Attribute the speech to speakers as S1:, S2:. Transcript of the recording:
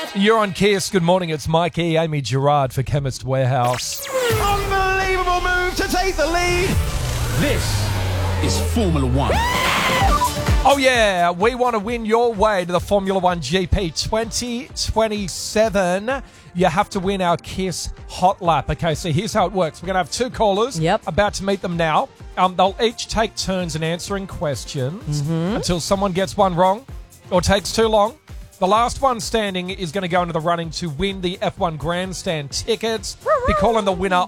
S1: You're on Kiss. Good morning. It's Mike E. Amy Gerard for Chemist Warehouse.
S2: Unbelievable move to take the lead. This is Formula One.
S1: Oh, yeah. We want to win your way to the Formula One GP 2027. You have to win our Kiss Hot Lap. Okay, so here's how it works. We're going to have two callers.
S3: Yep.
S1: About to meet them now. They'll each take turns in answering questions until someone gets one wrong or takes too long. The last one standing is going to go into the running to win the F1 Grandstand tickets. Be calling the winner